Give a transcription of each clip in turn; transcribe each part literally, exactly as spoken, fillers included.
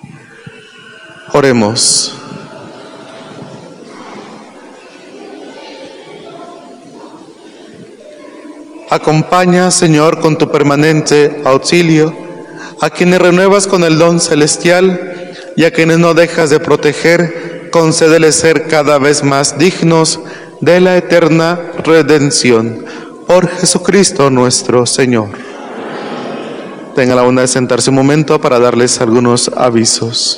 Oremos. Acompaña, Señor, con tu permanente auxilio a quienes renuevas con el don celestial y a quienes no dejas de proteger, concédeles ser cada vez más dignos de la eterna redención. Por Jesucristo nuestro Señor. Tenga la bondad de sentarse un momento para darles algunos avisos.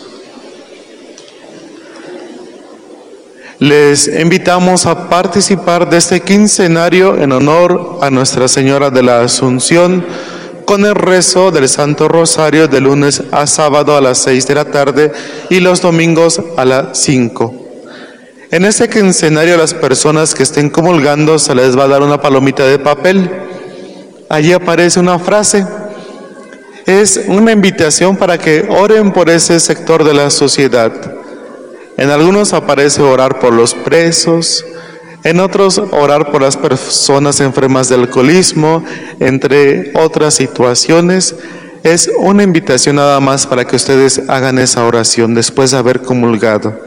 Les invitamos a participar de este quincenario en honor a Nuestra Señora de la Asunción con el rezo del Santo Rosario de lunes a sábado a las seis de la tarde y los domingos a las cinco. En este quincenario a las personas que estén comulgando se les va a dar una palomita de papel. Allí aparece una frase. Es una invitación para que oren por ese sector de la sociedad. En algunos aparece orar por los presos, en otros orar por las personas enfermas de alcoholismo, entre otras situaciones. Es una invitación nada más para que ustedes hagan esa oración después de haber comulgado.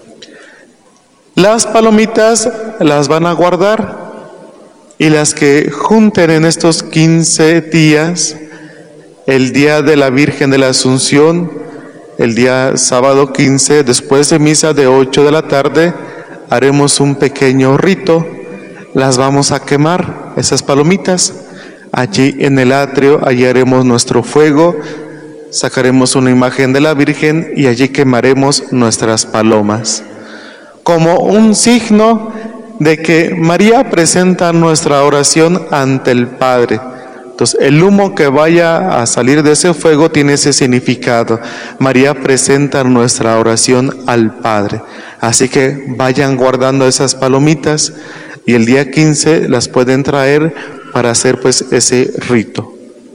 Las palomitas las van a guardar y las que junten en estos quince días, el día de la Virgen de la Asunción, el día sábado quince, después de misa de ocho de la tarde, haremos un pequeño rito. Las vamos a quemar, esas palomitas. Allí en el atrio, allí haremos nuestro fuego, sacaremos una imagen de la Virgen y allí quemaremos nuestras palomas. Como un signo de que María presenta nuestra oración ante el Padre. Entonces, el humo que vaya a salir de ese fuego tiene ese significado. María presenta nuestra oración al Padre. Así que vayan guardando esas palomitas y el día quince las pueden traer para hacer pues ese rito.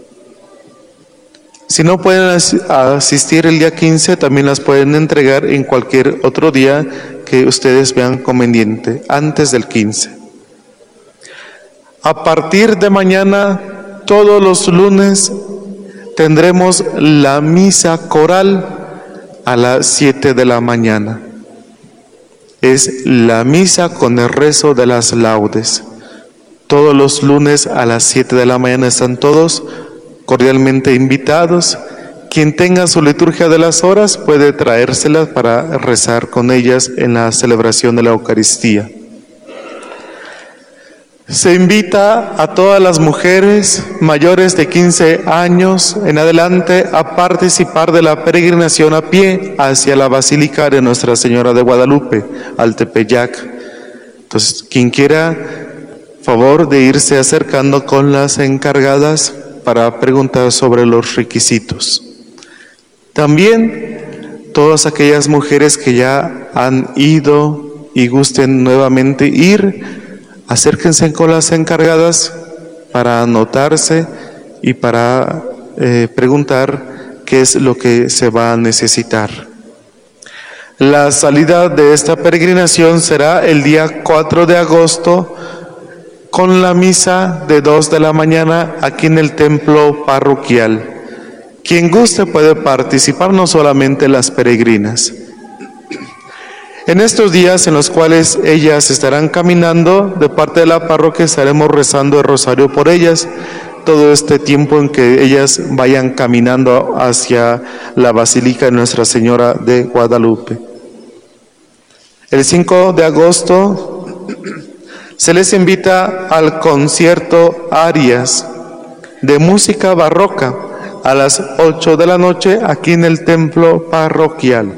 Si no pueden asistir el día quince, también las pueden entregar en cualquier otro día que ustedes vean conveniente, antes del quince. A partir de mañana, todos los lunes tendremos la misa coral a las siete de la mañana. Es la misa con el rezo de las laudes. Todos los lunes a las siete de la mañana están todos cordialmente invitados. Quien tenga su liturgia de las horas puede traérselas para rezar con ellas en la celebración de la Eucaristía. Se invita a todas las mujeres mayores de quince años en adelante a participar de la peregrinación a pie hacia la Basílica de Nuestra Señora de Guadalupe, al Tepeyac. Entonces, quien quiera, favor de irse acercando con las encargadas para preguntar sobre los requisitos. También, todas aquellas mujeres que ya han ido y gusten nuevamente ir, acérquense con las encargadas para anotarse y para eh, preguntar qué es lo que se va a necesitar. La salida de esta peregrinación será el día cuatro de agosto con la misa de dos de la mañana aquí en el templo parroquial. Quien guste puede participar, no solamente las peregrinas. En estos días en los cuales ellas estarán caminando, de parte de la parroquia estaremos rezando el rosario por ellas, todo este tiempo en que ellas vayan caminando hacia la Basílica de Nuestra Señora de Guadalupe. El cinco de agosto se les invita al concierto Arias de música barroca a las ocho de la noche aquí en el templo parroquial.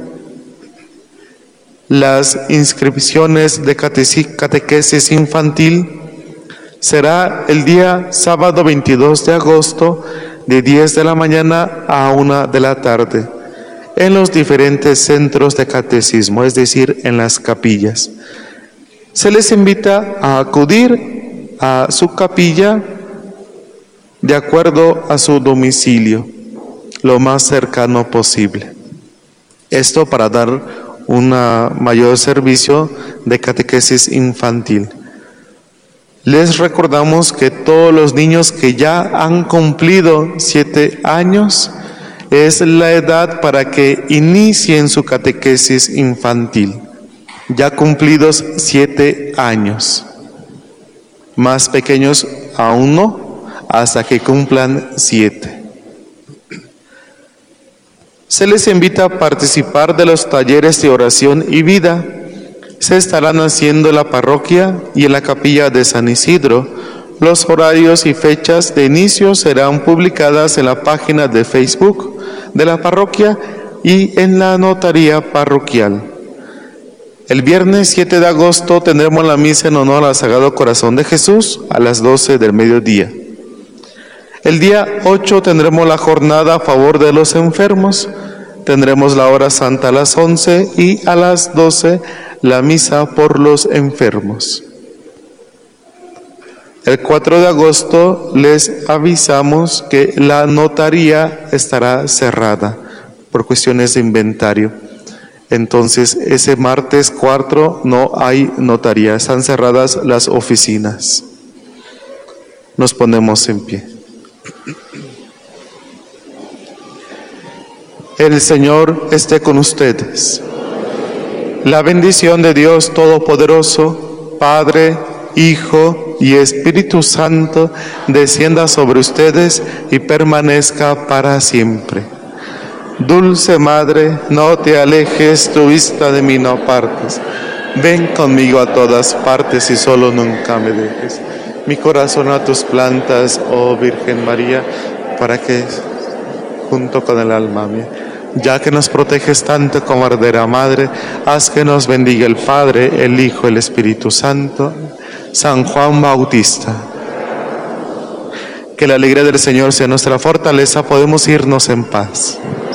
Las inscripciones de catequesis infantil será el día sábado veintidós de agosto de diez de la mañana a una de la tarde en los diferentes centros de catecismo, es decir, en las capillas. Se les invita a acudir a su capilla de acuerdo a su domicilio, lo más cercano posible. Esto para dar un mayor servicio de catequesis infantil. Les recordamos que todos los niños que ya han cumplido siete años, Es la edad para que inicien su catequesis infantil, ya cumplidos siete años. Más pequeños aún no, hasta que cumplan siete. Se les invita a participar de los talleres de oración y vida. Se estarán haciendo en la parroquia y en la capilla de San Isidro. Los horarios y fechas de inicio serán publicadas en la página de Facebook de la parroquia y en la notaría parroquial. El viernes siete de agosto tendremos la misa en honor al Sagrado Corazón de Jesús a las doce del mediodía. El día ocho tendremos la jornada a favor de los enfermos. Tendremos la hora santa a las once y a las doce la misa por los enfermos. El cuatro de agosto les avisamos que la notaría estará cerrada por cuestiones de inventario. Entonces, ese martes cuatro no hay notaría, están cerradas las oficinas. Nos ponemos en pie. El Señor esté con ustedes. La bendición de Dios Todopoderoso, Padre, Hijo y Espíritu Santo, descienda sobre ustedes y permanezca para siempre. Dulce Madre, no te alejes, tu vista de mí no apartes. Ven conmigo a todas partes y solo nunca me dejes. Mi corazón a tus plantas, oh Virgen María, para que junto con el alma mía, ya que nos proteges tanto como verdadera Madre, haz que nos bendiga el Padre, el Hijo, el Espíritu Santo. San Juan Bautista. Que la alegría del Señor sea nuestra fortaleza, podemos irnos en paz.